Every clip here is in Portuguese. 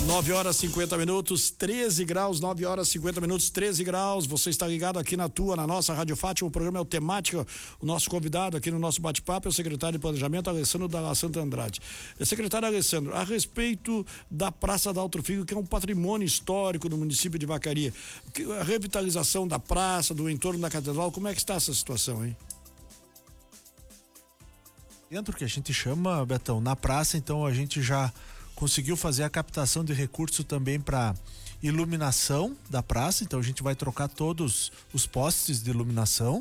9h50, 13 graus, 9h50, 13 graus. Você está ligado aqui na nossa Rádio Fátima. O programa é o Temática. O nosso convidado aqui no nosso bate-papo é o secretário de Planejamento, Alessandro da Santa Andrade. Secretário Alessandro, a respeito da Praça da Alto Filho, que é um patrimônio histórico do município de Vacaria, a revitalização da praça, do entorno da catedral, como é que está essa situação, hein? Dentro que a gente chama, Betão, na praça, então a gente já conseguiu fazer a captação de recurso também para iluminação da praça, então a gente vai trocar todos os postes de iluminação.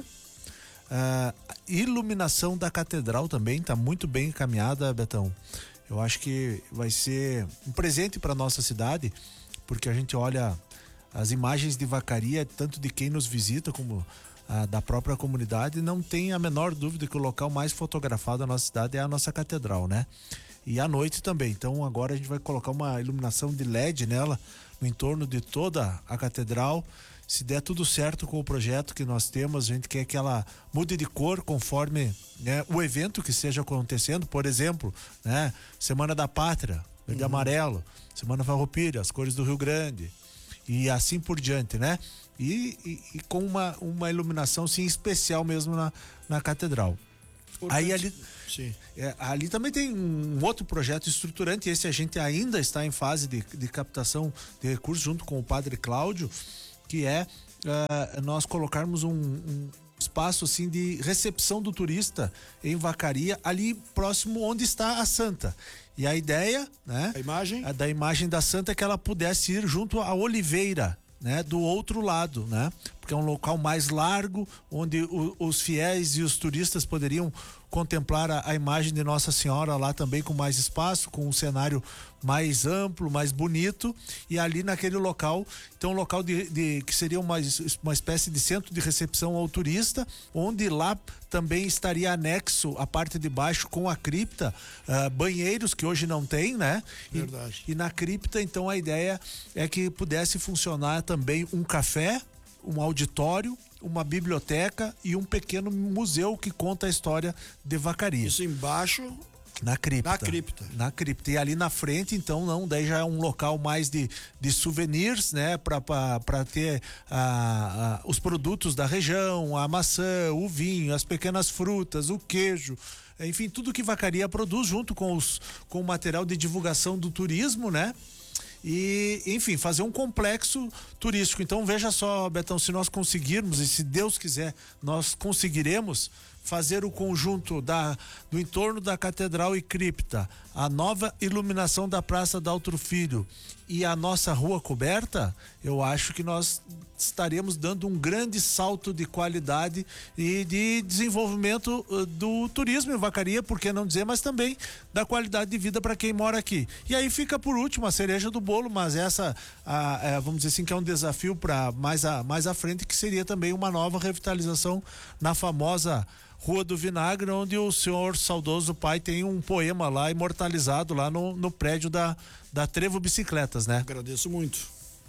Iluminação da catedral também está muito bem encaminhada, Betão. Eu acho que vai ser um presente para nossa cidade, porque a gente olha as imagens de Vacaria, tanto de quem nos visita como da própria comunidade, não tem a menor dúvida que o local mais fotografado da nossa cidade é a nossa catedral, né? E à noite também. Então agora a gente vai colocar uma iluminação de LED nela, no entorno de toda a catedral. Se der tudo certo com o projeto que nós temos, a gente quer que ela mude de cor conforme, né, o evento que esteja acontecendo. Por exemplo, né, Semana da Pátria, verde e amarelo, Semana Farroupilha, as cores do Rio Grande e assim por diante, né? E com uma iluminação sim especial mesmo na catedral. Aí ali também tem um outro projeto estruturante, esse a gente ainda está em fase de captação de recursos junto com o Padre Cláudio, que é nós colocarmos um espaço assim de recepção do turista em Vacaria, ali próximo onde está a Santa. E a ideia, né? Da imagem da Santa é que ela pudesse ir junto à Oliveira, né, do outro lado, né? Porque é um local mais largo, onde os fiéis e os turistas poderiam contemplar a imagem de Nossa Senhora lá também com mais espaço, com um cenário mais amplo, mais bonito, e ali naquele local, então um local que seria uma espécie de centro de recepção ao turista, onde lá também estaria anexo a parte de baixo com a cripta, banheiros que hoje não tem, né? Verdade. E na cripta, então, a ideia é que pudesse funcionar também um café, um auditório, uma biblioteca e um pequeno museu que conta a história de Vacaria. Isso embaixo? Na cripta. Na cripta. E ali na frente, então, não, daí já é um local mais de souvenirs, né? Para ter os produtos da região, a maçã, o vinho, as pequenas frutas, o queijo, enfim, tudo que Vacaria produz junto com o material de divulgação do turismo, né? E, enfim, fazer um complexo turístico. Então, veja só, Betão, se nós conseguirmos, e se Deus quiser, nós conseguiremos fazer o conjunto do entorno da catedral e cripta, a nova iluminação da Praça da Alto Filho e a nossa rua coberta, eu acho que nós estaremos dando um grande salto de qualidade e de desenvolvimento do turismo em Vacaria, por que não dizer, mas também da qualidade de vida para quem mora aqui. E aí fica por último a cereja do bolo, mas essa, vamos dizer assim, que é um desafio para mais à frente, que seria também uma nova revitalização na famosa Rua do Vinagre, onde o senhor saudoso pai tem um poema lá imortalizado lá no prédio da Trevo Bicicletas, né? Agradeço muito.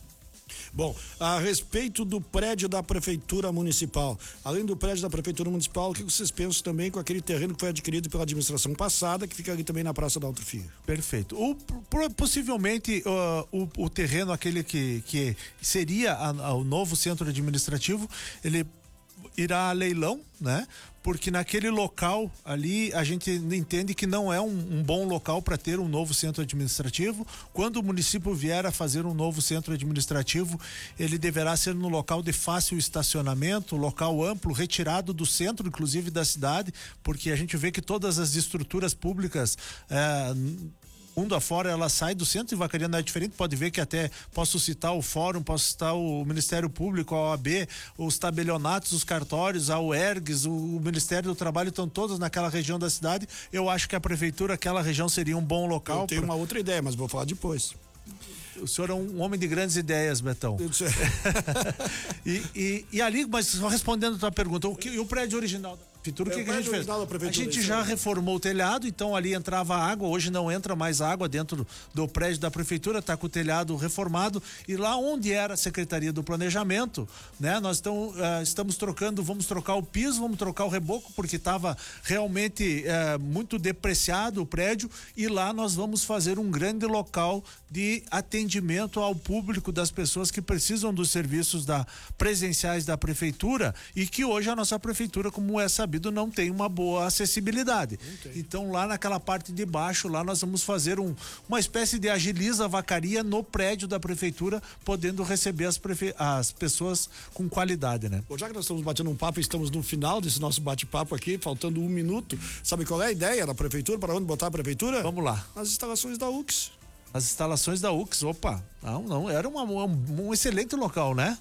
Bom, a respeito do prédio da Prefeitura Municipal, além do prédio da Prefeitura Municipal, o que vocês pensam também com aquele terreno que foi adquirido pela administração passada, que fica ali também na Praça da Alto Filho? Perfeito. Possivelmente o terreno, aquele que seria o novo centro administrativo, ele irá a leilão, né? Porque naquele local ali a gente entende que não é um bom local para ter um novo centro administrativo. Quando o município vier a fazer um novo centro administrativo, ele deverá ser no local de fácil estacionamento, local amplo, retirado do centro, inclusive da cidade, porque a gente vê que todas as estruturas públicas mundo afora, ela sai do centro, e Vacaria não é diferente. Pode ver que até posso citar o Fórum, posso citar o Ministério Público, a OAB, os tabelionatos, os cartórios, a UERGS, o Ministério do Trabalho, estão todos naquela região da cidade. Eu acho que a prefeitura, aquela região seria um bom local. Eu tenho uma outra ideia, mas vou falar depois. O senhor é um homem de grandes ideias, Betão. E ali, mas só respondendo a tua pergunta, e o prédio original? prefeitura, o que a gente fez? original da A prefeitura, gente isso já aí. reformou o telhado, então ali entrava água, hoje não entra mais água dentro do prédio da prefeitura, está com o telhado reformado, e lá onde era a Secretaria do Planejamento, né? Nós estamos trocando, vamos trocar o piso, vamos trocar o reboco, porque estava realmente muito depreciado o prédio, e lá nós vamos fazer um grande local de atendimento ao público das pessoas que precisam dos serviços presenciais da prefeitura, e que hoje a nossa prefeitura, como é sabido, não tem uma boa acessibilidade. Então lá naquela parte de baixo, lá nós vamos fazer uma espécie de agiliza vacaria no prédio da prefeitura, podendo receber as pessoas com qualidade, né? Bom, já que nós estamos batendo um papo, estamos no final desse nosso bate-papo aqui, faltando 1 minuto. Sabe qual é a ideia da prefeitura? Para onde botar a prefeitura? Vamos lá. Nas instalações da UX. As instalações da UX, opa, não, era um excelente local, né?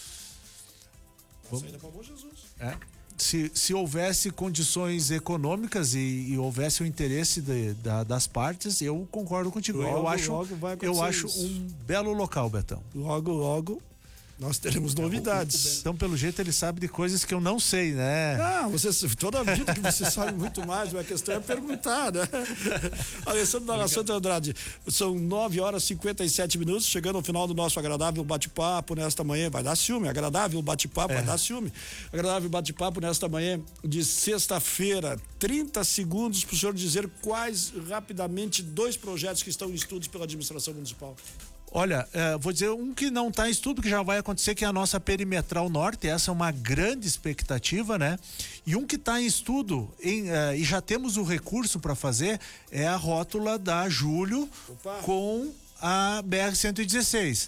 Saída para Bom Jesus. Se houvesse condições econômicas e houvesse o interesse das partes, eu concordo contigo. Logo vai eu acontecer acho isso. um belo local, Betão. Logo nós teremos novidades. Então, pelo jeito, ele sabe de coisas que eu não sei, né? Toda a vida que você sabe muito mais, mas a questão é perguntar, né? Alessandro da Santa Andrade, são 9h57, chegando ao final do nosso agradável bate-papo nesta manhã, vai dar ciúme, agradável bate-papo, vai dar ciúme. Agradável bate-papo nesta manhã de sexta-feira, 30 segundos para o senhor dizer quais, rapidamente, 2 projetos que estão em estudos pela administração municipal. Olha, vou dizer um que não está em estudo, que já vai acontecer, que é a nossa perimetral norte. Essa é uma grande expectativa, né? E um que está em estudo e já temos o recurso para fazer é a rótula da Júlio com a BR-116.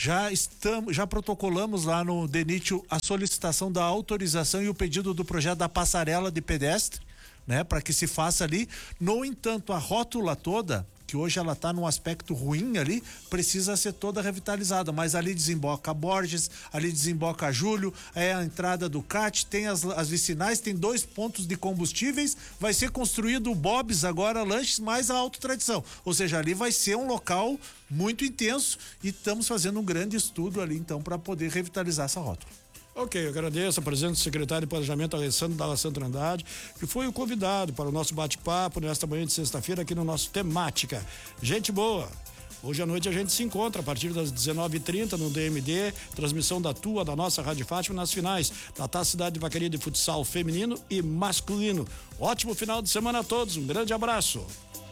Já protocolamos lá no DENIT a solicitação da autorização e o pedido do projeto da passarela de pedestre, né? Para que se faça ali. No entanto, a rótula toda, que hoje ela está num aspecto ruim ali, precisa ser toda revitalizada, mas ali desemboca a Borges, ali desemboca a Júlio, é a entrada do CAT, tem as vicinais, tem 2 pontos de combustíveis, vai ser construído o Bob's agora, lanches, mais a Auto Tradição, ou seja, ali vai ser um local muito intenso e estamos fazendo um grande estudo ali então para poder revitalizar essa rótula. Ok, eu agradeço a presença do secretário de Planejamento, Alessandro Dalla Santa Andrade, que foi o convidado para o nosso bate-papo nesta manhã de sexta-feira aqui no nosso Temática. Gente boa! Hoje à noite a gente se encontra a partir das 19h30 no DMD, transmissão da nossa Rádio Fátima nas finais da Taça Cidade de Vacaria de Futsal feminino e masculino. Ótimo final de semana a todos, um grande abraço.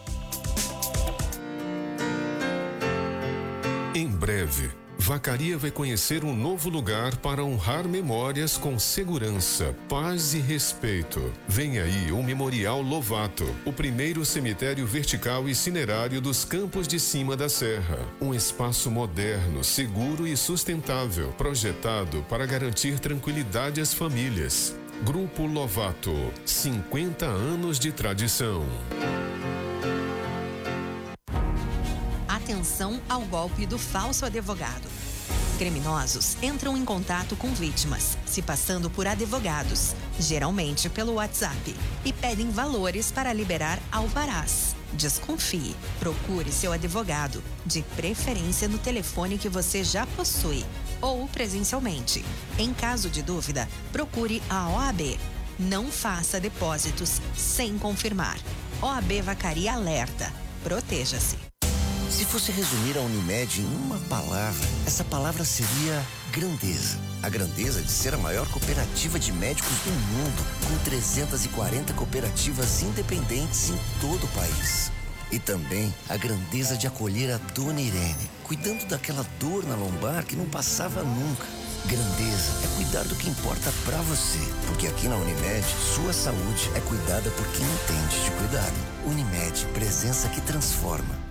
Em breve, Vacaria vai conhecer um novo lugar para honrar memórias com segurança, paz e respeito. Vem aí o Memorial Lovato, o primeiro cemitério vertical e cinerário dos Campos de Cima da Serra. Um espaço moderno, seguro e sustentável, projetado para garantir tranquilidade às famílias. Grupo Lovato, 50 anos de tradição. Atenção ao golpe do falso advogado. Criminosos entram em contato com vítimas, se passando por advogados, geralmente pelo WhatsApp, e pedem valores para liberar alvarás. Desconfie. Procure seu advogado, de preferência no telefone que você já possui, ou presencialmente. Em caso de dúvida, procure a OAB. Não faça depósitos sem confirmar. OAB Vacaria alerta. Proteja-se. Se fosse resumir a Unimed em uma palavra, essa palavra seria grandeza. A grandeza de ser a maior cooperativa de médicos do mundo, com 340 cooperativas independentes em todo o país. E também a grandeza de acolher a Dona Irene, cuidando daquela dor na lombar que não passava nunca. Grandeza é cuidar do que importa pra você, porque aqui na Unimed, sua saúde é cuidada por quem entende de cuidado. Unimed, presença que transforma.